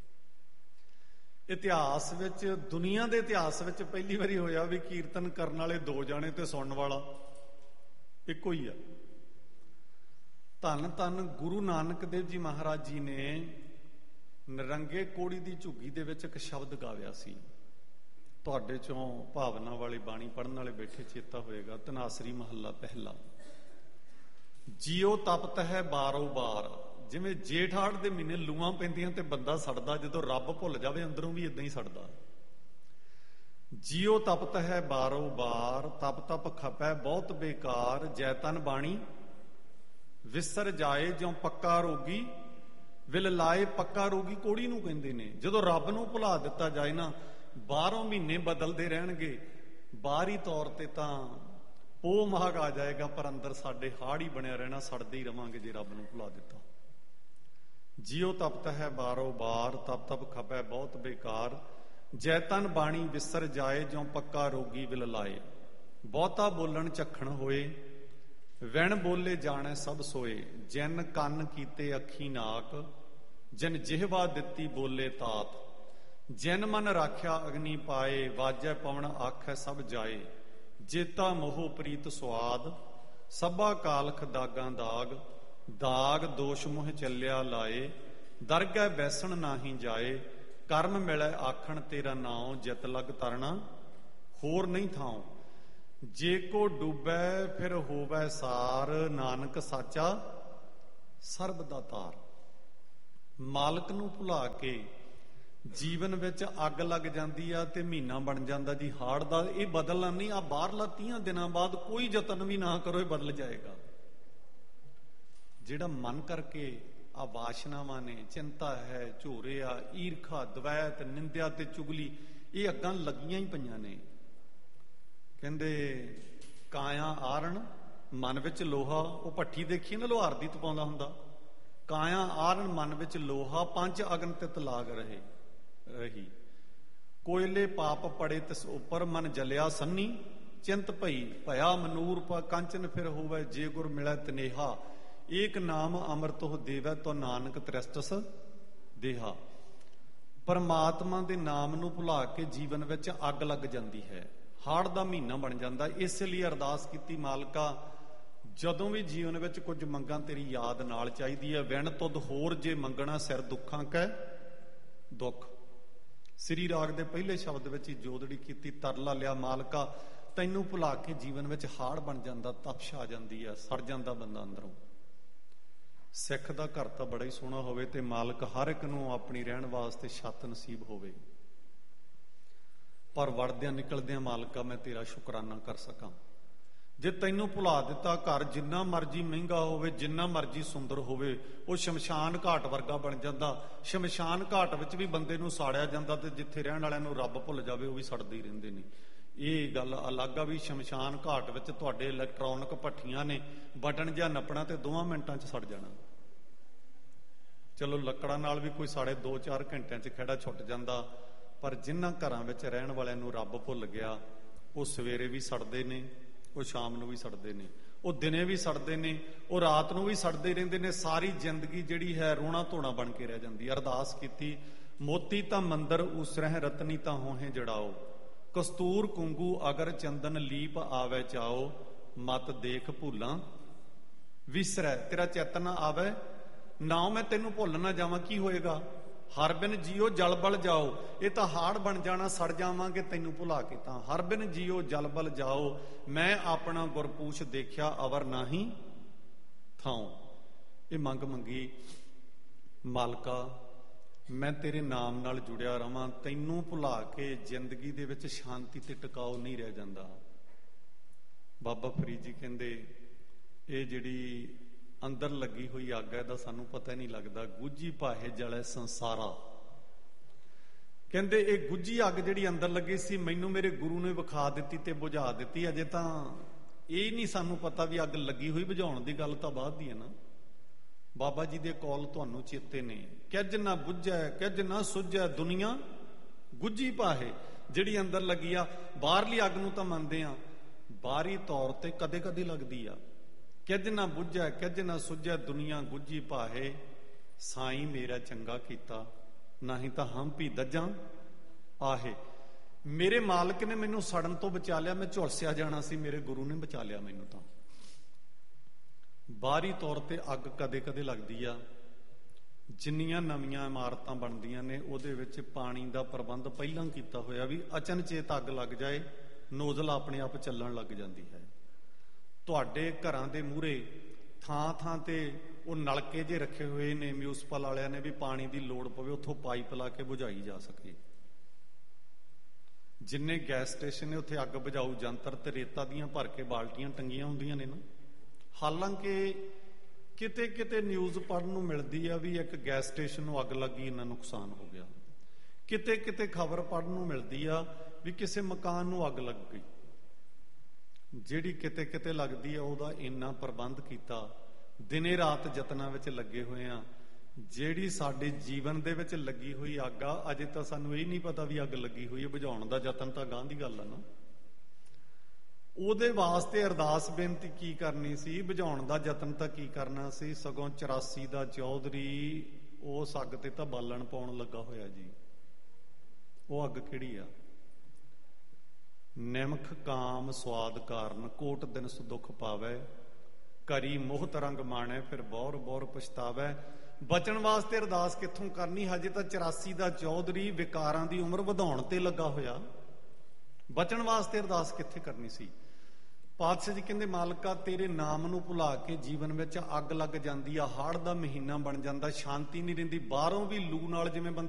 ਇਤਿਹਾਸ ਵਿੱਚ, ਦੁਨੀਆ ਦੇ ਇਤਿਹਾਸ ਵਿੱਚ ਪਹਿਲੀ ਵਾਰੀ ਹੋਇਆ ਵੀ ਕੀਰਤਨ ਕਰਨ ਵਾਲੇ 2 ਜਾਣੇ ਤੇ ਸੁਣਨ ਵਾਲਾ ਇੱਕੋ ਹੀ ਆ। ਧੰਨ ਧੰਨ ਗੁਰੂ ਨਾਨਕ ਦੇਵ ਜੀ ਮਹਾਰਾਜ ਜੀ ਨੇ ਨਰੰਗੇ ਕੋੜੀ ਦੀ ਝੁੱਗੀ ਦੇ ਵਿੱਚ ਇੱਕ ਸ਼ਬਦ ਗਾਇਆ ਸੀ। ਤੁਹਾਡੇ ਚੋਂ ਭਾਵਨਾ ਵਾਲੀ ਬਾਣੀ ਪੜ੍ਹਨ ਵਾਲੇ ਬੈਠੇ ਚੇਤਾ ਹੋਏਗਾ। ਧਨਾਸਰੀ ਮਹੱਲਾ ਪਹਿਲਾ। ਜੀਓ ਤਪਤ ਹੈ ਬਾਰੋ ਬਾਰ। ਜਿਵੇਂ ਜੇਠ ਹਾੜ ਦੇ ਮਹੀਨੇ ਲੂਆਂ ਪੈਂਦੀਆਂ ਤੇ ਬੰਦਾ ਸੜਦਾ, ਜਦੋਂ ਰੱਬ ਭੁੱਲ ਜਾਵੇ ਅੰਦਰੋਂ ਵੀ ਇਦਾਂ ਹੀ ਸੜਦਾ। ਜੀਓ ਤਪਤ ਹੈ ਬਾਰੋ ਬਾਰ, ਤਪ ਤਪ ਖਪੈ ਬਹੁਤ ਬੇਕਾਰ। ਜੈ ਤਨ ਬਾਣੀ ਵਿਸਰ ਜਾਏ, ਜਿਉ ਪੱਕਾ ਰੋਗੀ ਵਿਲ ਲਾਏ। ਪੱਕਾ ਰੋਗੀ ਕੋੜੀ ਨੂੰ ਕਹਿੰਦੇ ਨੇ। ਜਦੋਂ ਰੱਬ ਨੂੰ ਭੁਲਾ ਦਿੱਤਾ ਜਾਏ ਨਾ, 12 ਮਹੀਨੇ ਬਦਲਦੇ ਰਹਿਣਗੇ। ਬਾਹਰੀ ਤੌਰ ਤੇ ਤਾਂ ਪੋਹ ਮਾਘ ਆ ਜਾਏਗਾ, ਪਰ ਅੰਦਰ ਸਾਡੇ ਹਾੜ ਹੀ ਬਣਿਆ ਰਹਿਣਾ, ਸੜਦੇ ਹੀ ਰਵਾਂਗੇ ਜੇ ਰੱਬ ਨੂੰ ਭੁਲਾ ਦਿੱਤਾ। ਜੀਓ ਤਪਤ ਹੈ ਬਾਰੋ ਬਾਰ, ਤਪ ਤਪ ਖਪੈ ਬਹੁਤ ਬੇਕਾਰ। ਜੈ ਤਨ ਬਾਣੀ ਵਿਸਰ ਜਾਏ, ਜਿਉ ਪੱਕਾ ਰੋਗੀ ਵਿਲ ਲਾਏ। ਬਹੁਤਾ ਬੋਲਣ ਝੱਖਣ ਹੋਏ, ਵੈਣ ਬੋਲੇ ਜਾਣੈ ਸਭ ਸੋਏ। ਜਿਨ ਕੰਨ ਕੀਤੇ ਅੱਖੀ ਨਾਕ, ਜਿਨ ਜਿਹਵਾ ਦਿੱਤੀ ਬੋਲੇ ਤਾਤ। ਜਿਨ ਮਨ ਰਾਖਿਆ ਅਗਨੀ ਪਾਏ, ਵਾਜੈ ਪਵਨ ਆਖੈ ਸਭ ਜਾਏ। ਜੇਤਾ ਮੋਹ ਪ੍ਰੀਤ ਸੁਆਦ, ਸਭਾ ਕਾਲਖ ਦਾਗਾਂ ਦਾਗ। ਦਾਗ ਦੋਸ਼ ਮੋਹ ਚੱਲਿਆ ਲਾਏ, ਦਰਗਹਿ ਬੈਸਣ ਨਾਹੀ ਜਾਏ। ਕਰਮ ਮਿਲੈ ਆਖਣ ਤੇਰਾ ਨਾਉ, ਜਿਤ ਲਗ ਤਰਨਾ ਹੋਰ ਨਹੀਂ ਥਾਉ। ਜੇ ਕੋ ਡੁੱਬੈ ਫਿਰ ਹੋਵੈ ਸਾਰ, ਨਾਨਕ ਸਾਚਾ ਸਰਬ ਦਾ ਤਾਰ। ਮਾਲਕ ਨੂੰ ਭੁਲਾ ਕੇ ਜੀਵਨ ਵਿੱਚ ਅੱਗ ਲੱਗ ਜਾਂਦੀ ਆ ਤੇ ਮਹੀਨਾ ਬਣ ਜਾਂਦਾ ਜੀ ਹਾੜ ਦਾ। ਇਹ ਬਦਲਣਾ ਨਹੀਂ। ਆ ਬਾਹਰਲਾ 30 ਦਿਨਾਂ ਬਾਅਦ ਕੋਈ ਯਤਨ ਵੀ ਨਾ ਕਰੋ, ਇਹ ਬਦਲ ਜਾਏਗਾ। ਜਿਹੜਾ ਮਨ ਕਰਕੇ ਆ ਵਾਸ਼ਨਾਵਾਂ ਨੇ, ਚਿੰਤਾ ਹੈ, ਝੋਰੇ ਆ, ਈਰਖਾ, ਦਵੈਤ, ਨਿੰਦਿਆ ਤੇ ਚੁਗਲੀ, ਇਹ ਅੱਗਾਂ ਲੱਗੀਆਂ ਹੀ ਪਈਆਂ ਨੇ। ਕਹਿੰਦੇ ਕਾਇਆ ਆਰਣ ਮਨ ਵਿੱਚ ਲੋਹਾ। ਉਹ ਭੱਠੀ ਦੇਖੀ ਨਾ, ਲੋਹਾਰ ਦੀ ਤਪਾਉਂਦਾ ਹੁੰਦਾ। ਕਾਇਆ ਆਰਣ ਮਨ ਵਿੱਚ ਲੋਹਾ, ਪੰਜ ਅਗਨ ਤਿਤ ਲਾਗ ਰਹੀ। ਕੋਇਲੇ ਪਾਪ ਪੜੇ ਤਿਸ ਉੱਪਰ, ਮਨ ਜਲਿਆ ਸੰਨੀ ਚਿੰਤ ਭਈ। ਭਇਆ ਮਨੂਰ ਕੰਚਨ ਫਿਰ ਹੋਵੇ, ਜੇ ਗੁਰ ਮਿਲੈ ਤਨੇਹਾ। ਏਕ ਨਾਮ ਅੰਮ੍ਰਿਤੁ ਦੇਵੈ, ਤੋ ਨਾਨਕ ਤ੍ਰਿਸਟਸ ਦੇਹਾ। ਪਰਮਾਤਮਾ ਦੇ ਨਾਮ ਨੂੰ ਭੁਲਾ ਕੇ ਜੀਵਨ ਵਿੱਚ ਅੱਗ ਲੱਗ ਜਾਂਦੀ ਹੈ, ਹਾੜ ਦਾ ਮਹੀਨਾ ਬਣ ਜਾਂਦਾ। ਇਸ ਲਈ ਅਰਦਾਸ ਕੀਤੀ, ਮਾਲਕਾ ਜਦੋਂ ਵੀ ਜੀਵਨ ਵਿੱਚ ਕੁਝ ਮੰਗਾਂ ਤੇਰੀ ਯਾਦ ਨਾਲ ਚਾਹੀਦੀ ਹੈ। ਵਿਣ ਤੁਧ ਹੋਰ ਜੇ ਮੰਗਣਾ, ਸਿਰ ਦੁੱਖਾਂ ਕੈ ਦੁੱਖ। ਸ੍ਰੀ ਰਾਗ ਦੇ ਪਹਿਲੇ ਸ਼ਬਦ ਵਿੱਚ ਹੀ ਜੋਦੜੀ ਕੀਤੀ, ਤਰਲਾ ਲਿਆ ਮਾਲਕਾ ਤੈਨੂੰ ਭੁਲਾ ਕੇ ਜੀਵਨ ਵਿੱਚ ਹਾੜ ਬਣ ਜਾਂਦਾ, ਤਪਸ਼ ਆ ਜਾਂਦੀ ਹੈ, ਸੜ ਜਾਂਦਾ ਬੰਦਾ ਅੰਦਰੋਂ। ਸਿੱਖ ਦਾ ਘਰ ਤਾਂ ਬੜਾ ਹੀ ਸੋਹਣਾ ਹੋਵੇ ਤੇ ਮਾਲਕ ਹਰ ਇੱਕ ਨੂੰ ਆਪਣੀ ਰਹਿਣ ਵਾਸਤੇ ਛੱਤ ਨਸੀਬ ਹੋਵੇ, ਪਰ ਵੜਦਿਆਂ ਨਿਕਲਦਿਆਂ ਮਾਲਕਾ ਮੈਂ ਤੇਰਾ ਸ਼ੁਕਰਾਨਾ ਕਰ ਸਕਾਂ। ਜੇ ਤੈਨੂੰ ਭੁਲਾ ਦਿੱਤਾ, ਘਰ ਜਿੰਨਾ ਮਰਜੀ ਮਹਿੰਗਾ ਹੋਵੇ, ਜਿੰਨਾ ਮਰਜੀ ਸੁੰਦਰ ਹੋਵੇ, ਉਹ ਸ਼ਮਸ਼ਾਨ ਘਾਟ ਵਰਗਾ ਬਣ ਜਾਂਦਾ। ਸ਼ਮਸ਼ਾਨ ਘਾਟ ਵਿੱਚ ਵੀ ਬੰਦੇ ਨੂੰ ਸਾੜਿਆ ਜਾਂਦਾ, ਤੇ ਜਿੱਥੇ ਰਹਿਣ ਵਾਲਿਆਂ ਨੂੰ ਰੱਬ ਭੁੱਲ ਜਾਵੇ ਉਹ ਵੀ ਸੜਦੇ ਹੀ ਰਹਿੰਦੇ ਨੇ। ਇਹ ਗੱਲ ਅਲੱਗ ਆ ਵੀ ਸ਼ਮਸ਼ਾਨ ਘਾਟ ਵਿੱਚ ਤੁਹਾਡੇ ਇਲੈਕਟ੍ਰੋਨਿਕ ਭੱਠੀਆਂ ਨੇ, ਬਟਨ ਜਿਹਾ ਨੱਪਣਾ ਤੇ 2 ਮਿੰਟਾਂ 'ਚ ਸੜ ਜਾਣਾ। ਚਲੋ ਲੱਕੜਾਂ ਨਾਲ ਵੀ ਕੋਈ ਸਾੜੇ 2-4 ਘੰਟਿਆਂ 'ਚ ਖਹਿੜਾ ਛੁੱਟ ਜਾਂਦਾ, ਪਰ ਜਿਨ੍ਹਾਂ ਘਰਾਂ ਵਿੱਚ ਰਹਿਣ ਵਾਲਿਆਂ ਨੂੰ ਰੱਬ ਭੁੱਲ ਗਿਆ, ਉਹ ਸਵੇਰੇ ਵੀ ਸੜਦੇ ਨੇ, ਉਹ ਸ਼ਾਮ ਨੂੰ ਵੀ ਸੜਦੇ ਨੇ, ਉਹ ਦਿਨੇ ਵੀ ਸੜਦੇ ਨੇ, ਉਹ ਰਾਤ ਨੂੰ ਵੀ ਸੜਦੇ ਰਹਿੰਦੇ ਨੇ। ਸਾਰੀ ਜ਼ਿੰਦਗੀ ਜਿਹੜੀ ਹੈ ਰੋਣਾ ਧੋਣਾ ਬਣ ਕੇ ਰਹਿ ਜਾਂਦੀ। ਅਰਦਾਸ ਕੀਤੀ, ਮੋਤੀ ਤਾਂ ਮੰਦਰ ਉਸਰਹਿ, ਰਤਨੀ ਤਾਂ ਹੋਹੇ ਜੜਾਓ। ਕਸਤੂਰ ਕੁੰਗੂ ਅਗਰ ਚੰਦਨ ਲੀਪ ਆਵੇ ਚਾਓ। ਮਤ ਦੇਖ ਭੁੱਲਾਂ ਵਿਸਰੈ, ਤੇਰਾ ਚੇਤਨ ਨਾ ਆਵੇ, ਨਾਉ ਮੈਂ ਤੈਨੂੰ ਭੁੱਲ ਨਾ ਜਾਵਾਂ, ਕੀ ਹੋਏਗਾ? ਹਰ ਬਿਨ ਜੀਓ ਜਲ ਬਲ ਜਾਓ। ਇਹ ਤਾਂ ਹਾੜ ਬਣ ਜਾਣਾ, ਸੜ ਜਾਵਾਂਗੇ ਤੈਨੂੰ ਭੁਲਾ ਕੇ ਤਾਂ। ਹਰ ਬਿਨ ਜੀਓ ਜਲ ਬਲ ਜਾਓ, ਮੈਂ ਆਪਣਾ ਗੁਰਪੂਛ ਦੇਖਿਆ, ਅਵਰ ਨਾਹੀ ਥਾਉ। ਇਹ ਮੰਗ ਮੰਗੀ, ਮਾਲਕਾ ਮੈਂ ਤੇਰੇ ਨਾਮ ਨਾਲ ਜੁੜਿਆ ਰਵਾਂ। ਤੈਨੂੰ ਭੁਲਾ ਕੇ ਜ਼ਿੰਦਗੀ ਦੇ ਵਿੱਚ ਸ਼ਾਂਤੀ ਤੇ ਟਿਕਾਓ ਨਹੀਂ ਰਹਿ ਜਾਂਦਾ। ਬਾਬਾ ਫਰੀਦ ਜੀ ਕਹਿੰਦੇ ਇਹ ਜਿਹੜੀ ਅੰਦਰ ਲੱਗੀ ਹੋਈ ਅੱਗ ਹੈ, ਇਹਦਾ ਸਾਨੂੰ ਪਤਾ ਹੀ ਨਹੀਂ ਲੱਗਦਾ। ਗੁੱਝੀ ਭਾਹੇ ਜਲੇ ਸੰਸਾਰਾ। ਕਹਿੰਦੇ ਇਹ ਗੁੱਝੀ ਅੱਗ ਜਿਹੜੀ ਅੰਦਰ ਲੱਗੀ ਸੀ, ਮੈਨੂੰ ਮੇਰੇ ਗੁਰੂ ਨੇ ਵਿਖਾ ਦਿੱਤੀ ਤੇ ਬੁਝਾ ਦਿੱਤੀ। ਅਜੇ ਤਾਂ ਇਹ ਨਹੀਂ ਸਾਨੂੰ ਪਤਾ ਵੀ ਅੱਗ ਲੱਗੀ ਹੋਈ, ਬੁਝਾਉਣ ਦੀ ਗੱਲ ਤਾਂ ਬਾਅਦ ਦੀ ਹੈ ਨਾ। ਬਾਬਾ ਜੀ ਦੇ ਕੌਲ ਤੁਹਾਨੂੰ ਚੇਤੇ ਨੇ, ਕਿਜ ਨਾ ਬੁੱਝੈ ਕਿਜ ਨਾ ਸੁਝੈ ਦੁਨੀਆ ਗੁੱਝੀ ਭਾਹੇ। ਜਿਹੜੀ ਅੰਦਰ ਲੱਗੀ ਆ, ਬਾਹਰਲੀ ਅੱਗ ਨੂੰ ਤਾਂ ਮੰਨਦੇ ਆ, ਬਾਹਰੀ ਤੌਰ ਤੇ ਕਦੇ ਕਦੇ ਲੱਗਦੀ ਆ। ਕਿਜ ਨਾ ਬੁੱਝੈ ਕਿਜ ਨਾ ਸੁਝੈ ਦੁਨੀਆ ਗੁੱਝੀ ਭਾਹੇ। ਸਾਈਂ ਮੇਰਾ ਚੰਗਾ ਕੀਤਾ, ਨਹੀਂ ਤਾਂ ਹਮ ਵੀ ਦੱਜਾਂ ਆਹੇ। ਮੇਰੇ ਮਾਲਕ ਨੇ ਮੈਨੂੰ ਸੜਨ ਤੋਂ ਬਚਾ ਲਿਆ, ਮੈਂ ਝੁਲਸਿਆ ਜਾਣਾ ਸੀ, ਮੇਰੇ ਗੁਰੂ ਨੇ ਬਚਾ ਲਿਆ ਮੈਨੂੰ। ਤਾਂ ਬਾਹਰੀ ਤੌਰ ਤੇ ਅੱਗ ਕਦੇ-ਕਦੇ ਲੱਗਦੀ ਆ। ਜਿੰਨੀਆਂ ਨਵੀਆਂ ਇਮਾਰਤਾਂ ਬਣਦੀਆਂ ਨੇ ਉਹਦੇ ਵਿੱਚ ਪਾਣੀ ਦਾ ਪ੍ਰਬੰਧ ਪਹਿਲਾਂ ਕੀਤਾ ਹੋਇਆ ਵੀ ਅਚਨਚੇਤ ਅੱਗ ਲੱਗ ਜਾਏ, ਨੋਜ਼ਲ ਆਪਣੇ ਆਪ ਚੱਲਣ ਲੱਗ ਜਾਂਦੀ ਹੈ। ਤੁਹਾਡੇ ਘਰਾਂ ਦੇ ਮੂਹਰੇ ਥਾਂ-ਥਾਂ ਤੇ ਉਹ ਨਲਕੇ ਜੇ ਰੱਖੇ ਹੋਏ ਨੇ ਮਿਊਨਿਸਪਲ ਵਾਲਿਆਂ ਨੇ ਵੀ ਪਾਣੀ ਦੀ ਲੋੜ ਪਵੇ ਉੱਥੋਂ ਪਾਈਪ ਲਾ ਕੇ ਬੁਝਾਈ ਜਾ ਸਕੇ। ਜਿੰਨੇ ਗੈਸ ਸਟੇਸ਼ਨ ਨੇ ਉੱਥੇ ਅੱਗ ਬੁਝਾਊ ਯੰਤਰ ਤੇ ਰੇਤਾ ਦੀਆਂ ਭਰ ਕੇ ਬਾਲਟੀਆਂ ਟੰਗੀਆਂ ਹੁੰਦੀਆਂ ਨੇ ਨਾ। ਹਾਲਾਂਕਿ ਕਿਤੇ ਕਿਤੇ ਨਿਊਜ਼ ਪੜ੍ਹਨ ਨੂੰ ਮਿਲਦੀ ਆ ਵੀ ਇੱਕ ਗੈਸ ਸਟੇਸ਼ਨ ਨੂੰ ਅੱਗ ਲੱਗੀ, ਇੰਨਾ ਨੁਕਸਾਨ ਹੋ ਗਿਆ। ਕਿਤੇ ਕਿਤੇ ਖਬਰ ਪੜ੍ਹਨ ਨੂੰ ਮਿਲਦੀ ਆ ਵੀ ਕਿਸੇ ਮਕਾਨ ਨੂੰ ਅੱਗ ਲੱਗ ਗਈ। ਜਿਹੜੀ ਕਿਤੇ ਕਿਤੇ ਲੱਗਦੀ ਆ ਉਹਦਾ ਇੰਨਾ ਪ੍ਰਬੰਧ ਕੀਤਾ, ਦਿਨੇ ਰਾਤ ਯਤਨਾਂ ਵਿੱਚ ਲੱਗੇ ਹੋਏ ਆ। ਜਿਹੜੀ ਸਾਡੇ ਜੀਵਨ ਦੇ ਵਿੱਚ ਲੱਗੀ ਹੋਈ ਅੱਗ ਆ, ਅਜੇ ਤਾਂ ਸਾਨੂੰ ਇਹ ਨਹੀਂ ਪਤਾ ਵੀ ਅੱਗ ਲੱਗੀ ਹੋਈ ਹੈ। ਬੁਝਾਉਣ ਦਾ ਯਤਨ ਤਾਂ ਗਾਂਹ ਦੀ ਗੱਲ ਆ ਨਾ। ਉਹਦੇ ਵਾਸਤੇ ਅਰਦਾਸ ਬੇਨਤੀ ਕੀ ਕਰਨੀ ਸੀ, ਬੁਝਾਉਣ ਦਾ ਯਤਨ ਤਾਂ ਕੀ ਕਰਨਾ ਸੀ। ਸਗੋਂ 84 ਦਾ ਚੌਧਰੀ ਉਸ ਅੱਗ ਤੇ ਤਾਂ ਬਾਲਣ ਪਾਉਣ ਲੱਗਾ ਹੋਇਆ ਜੀ। ਉਹ ਅੱਗ ਕਿਹੜੀ ਆ? ਨਿਮਖ ਕਾਮ ਸਵਾਦ ਕਾਰਨ ਕੋਟ ਦਿਨਸ ਦੁੱਖ ਪਾਵੈ, ਕਰੀ ਮੋਹਤ ਰੰਗ ਮਾਣੈ ਫਿਰ ਬੌਰ ਬੌਰ ਪਛਤਾਵੈ। ਬਚਣ ਵਾਸਤੇ ਅਰਦਾਸ ਕਿੱਥੋਂ ਕਰਨੀ? ਹਜੇ ਤਾਂ 84 ਦਾ ਚੌਧਰੀ ਵਿਕਾਰਾਂ ਦੀ ਉਮਰ ਵਧਾਉਣ ਤੇ ਲੱਗਾ ਹੋਇਆ। ਬਚਣ ਵਾਸਤੇ ਅਰਦਾਸ ਕਿੱਥੇ ਕਰਨੀ ਸੀ? ਪਾਤਸ਼ਾਹ ਜੀ ਕਹਿੰਦੇ, ਮਾਲਕਾ ਤੇਰੇ ਨਾਮ ਨੂੰ ਭੁਲਾ ਕੇ ਜੀਵਨ ਵਿੱਚ ਅੱਗ ਲੱਗ ਜਾਂਦੀ ਆ। ਹਾੜ ਦਾ ਮਹੀਨਾ ਬਣ ਜਾਂਦਾ, ਸ਼ਾਂਤੀ ਨਹੀਂ ਰਹਿੰਦੀ। ਬਾਹਰੋਂ ਵੀ ਲੂ ਨਾਲ ਜਿਵੇਂ ਬੰਦਾ